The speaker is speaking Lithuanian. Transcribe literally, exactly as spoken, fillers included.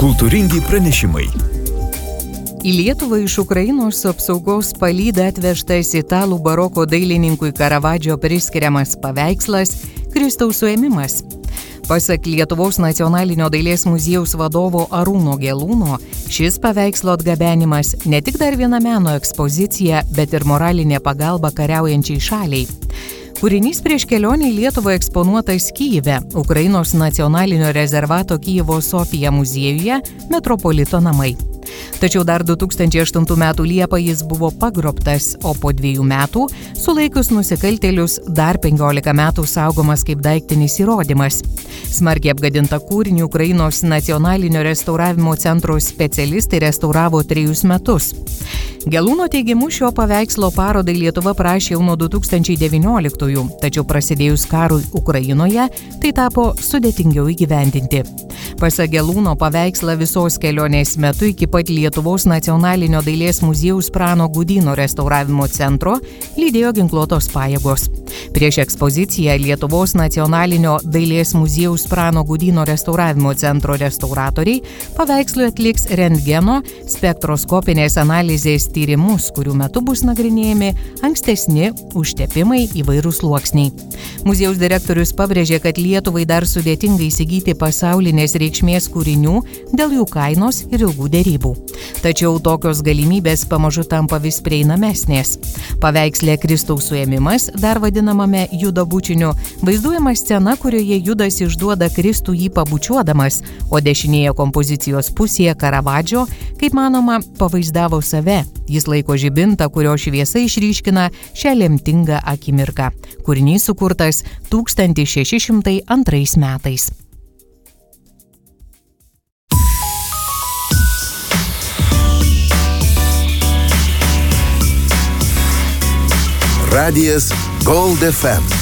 Kultūringi pranešimai. Į Lietuvą iš Ukrainos apsaugos palyda atvežtas italų baroko dailininkui Karavadžio priskiriamas paveikslas Kristaus suėmimas. Pasak Lietuvos nacionalinio dailės muziejaus vadovo Arūno Gelūno, šis paveikslo atgabenimas ne tik dar viena meno ekspozicija, bet ir moralinė pagalba kariaujančiai šaliai. Kūrinys prieš kelionę į Lietuvą eksponuotas Kyjive, Ukrainos nacionalinio rezervato Kyjivo Sofija muziejuje, Metropolito namai. Tačiau dar du tūkstančiai aštuntų metų Liepą jis buvo pagrobtas, o po dviejų metų, sulaikius nusikaltėlius, dar penkiolika metų saugomas kaip daiktinis įrodymas. Smarkiai apgadintą kūrinį Ukrainos nacionalinio restauravimo centro specialistai restauravo trejus metus. Gelūno teigimu šio paveikslo parodai Lietuva prašė jau nuo du tūkstančiai devynioliktųjų, tačiau prasidėjus karui Ukrainoje, tai tapo sudėtingiau įgyvendinti. Pasak Gelūno, paveikslą visos kelionės metu iki pat Lietuvos nacionalinio dailės muziejaus Prano Gudyno restauravimo centro lydėjo ginkluotos pajėgos. Prieš ekspoziciją Lietuvos nacionalinio dailės muziejaus Prano Gudyno restauravimo centro restauratoriai paveikslui atliks rentgeno spektroskopinės analizės tyrimus, kurių metu bus nagrinėjami ankstesni užtepimai įvairūs sluoksniai. Muziejaus direktorius pabrėžė, kad Lietuvai dar sudėtinga įsigyti pasaulinės reikšmės kūrinių dėl jų kainos ir ilgų dėrybų. Tačiau tokios galimybės pamažu tampa vis prieinamesnės. Paveiksle Kristaus suėmimas, dar vadinamame Judo bučiniu, vaizduojama scena, kurioje Judas išduoda Kristų jį pabučiuodamas, o dešinėje kompozicijos pusėje Karavadžio, kaip manoma, pavaizdavo save. Jis laiko žibintą, kurio šviesa išryškina šią lemtingą akimirką. Kūrinys sukurtas tūkstantis šeši šimtai antrais metais. Radijas Gold F M.